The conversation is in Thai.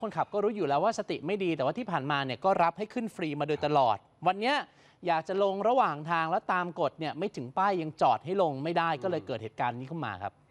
คนขับก็รู้อยู่แล้วว่าสติไม่ดีแต่ว่าที่ผ่านมาเนี่ยก็รับให้ขึ้นฟรีมาโดยตลอดวันนี้อยากจะลงระหว่างทางแล้วตามกฎเนี่ยไม่ถึงป้ายยังจอดให้ลงไม่ได้ก็เลยเกิดเหตุการณ์นี้ขึ้นมาครับ